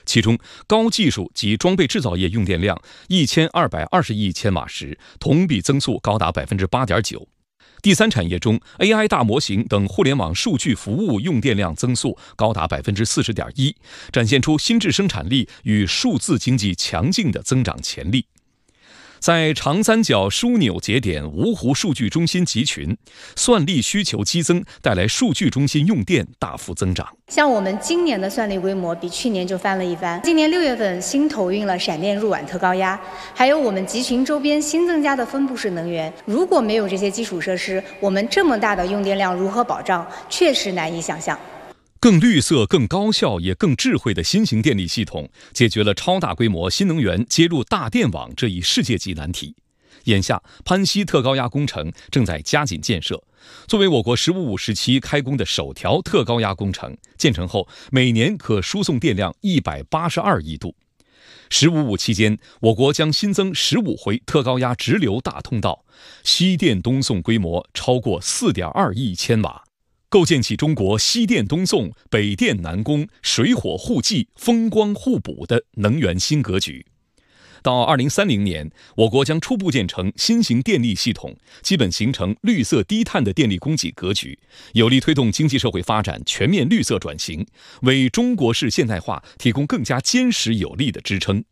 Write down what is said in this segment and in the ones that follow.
其中高技术及装备制造业用电量1220亿千瓦时，同比增速高达 8.9%。第三产业中 ，AI 大模型等互联网数据服务用电量增速高达 40.1%， 展现出新质生产力与数字经济强劲的增长潜力。在长三角枢纽节点芜湖数据中心集群，算力需求激增，带来数据中心用电大幅增长。 像我们今年的算力规模比去年就翻了一番。今年6月份新投运了闪电入网特高压，还有我们集群周边新增加的分布式能源。如果没有这些基础设施，我们这么大的用电量如何保障，确实难以想象。 更绿色、更高效也更智慧的新型电力系统，解决了超大规模新能源接入大电网这一世界级难题。眼下，潘西特高压工程正在加紧建设，作为我国“15·5”时期开工的首条特高压工程，建成后每年可输送电量182亿度。“15·5”期间，我国将新增15回特高压直流大通道，西电东送规模超过4.2亿千瓦。构建起中国西电东送、北电南供、水火互济、风光互补的能源新格局。到2030年，我国将初步建成新型电力系统，基本形成绿色低碳的电力供给格局，有力推动经济社会发展全面绿色转型，为中国式现代化提供更加坚实有力的支撑。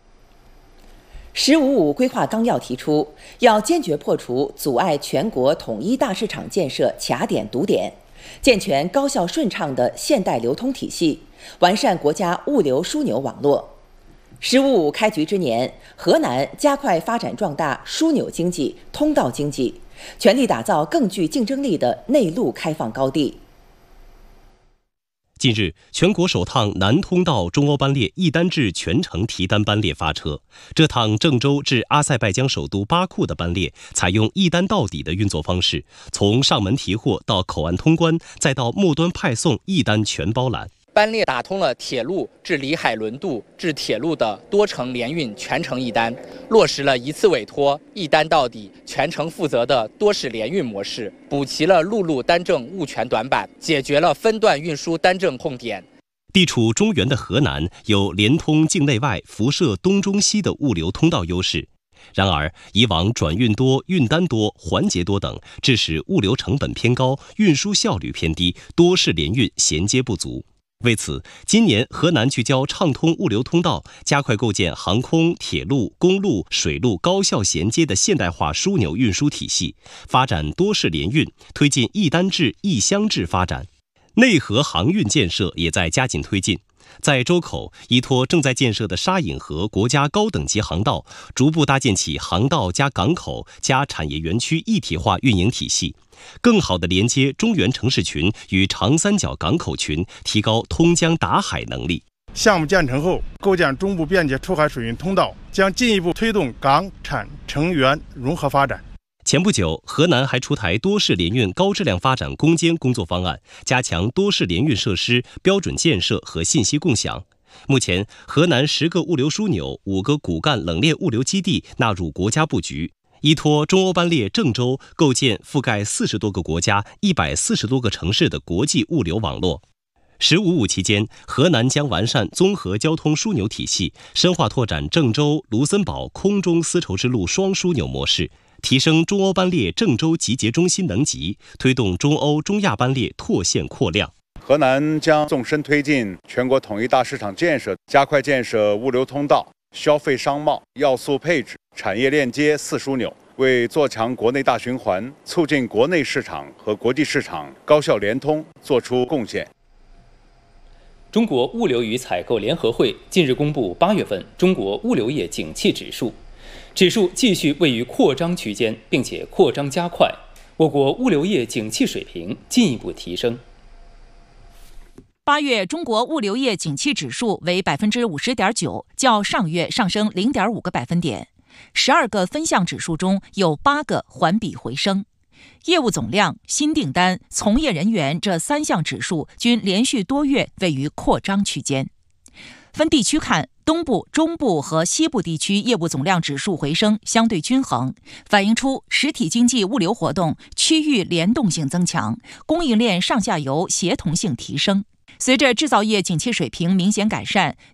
“15·5”规划纲要提出，要坚决破除阻碍全国统一大市场建设卡点堵点，健全高效顺畅的现代流通体系，完善国家物流枢纽网络。“15·5”开局之年，河南加快发展壮大枢纽经济、通道经济，全力打造更具竞争力的内陆开放高地。 近日，全国首趟南通道中欧班列一单制全程提单班列发车。这趟郑州至阿塞拜疆首都巴库的班列，采用一单到底的运作方式，从上门提货到口岸通关，再到末端派送，一单全包揽。 班列打通了铁路至里海轮渡至铁路的多程联运全程一单，落实了一次委托、一单到底、全程负责的多式联运模式，补齐了陆路单证物权短板，解决了分段运输单证痛点。 地处中原的河南有连通境内外、辐射东中西的物流通道优势。然而，以往转运多、运单多、环节多等，致使物流成本偏高、运输效率偏低，多式联运衔接不足。为此，今年河南聚焦畅通物流通道，加快构建航空、铁路、公路、水路高效衔接的现代化枢纽运输体系，发展多式联运，推进一单制、一箱制发展。内河航运建设也在加紧推进。在周口，依托正在建设的沙引河国家高等级航道，逐步搭建起航道加港口加产业园区一体化运营体系，更好地连接中原城市群与长三角港口群，提高通江达海能力。 项目建成后，构建中部便捷出海水运通道，将进一步推动港产城园融合发展。 前不久，河南还出台多式联运高质量发展攻坚工作方案，加强多式联运设施标准建设和信息共享。目前，河南10个物流枢纽、5个骨干冷链物流基地纳入国家布局，依托中欧班列郑州，构建覆盖40多个国家、140多个城市的国际物流网络。“15·5”期间，河南将完善综合交通枢纽体系，深化拓展郑州、卢森堡空中丝绸之路双枢纽模式，提升中欧班列郑州集结中心能级，推动中欧、中亚班列拓线扩量。 河南将纵深推进全国统一大市场建设，加快建设物流通道、消费商贸、要素配置、产业链接4枢纽，为做强国内大循环、促进国内市场和国际市场高效联通作出贡献。 中国物流与采购联合会近日公布8月份中国物流业景气指数，指数继续位于扩张区间，并且扩张加快，我国物流业景气水平进一步提升。 8月中国物流业景气指数为 50.9%， 较上月上升 0.5个百分点。12个分项指数中有8个环比回升。业务总量、新订单、从业人员这3项指数均连续多月位于扩张区间。分地区看，东部、中部和西部地区业务总量指数回升相对均衡，反映出实体经济物流活动区域联动性增强，供应链上下游协同性提升。随着制造业景气水平明显改善，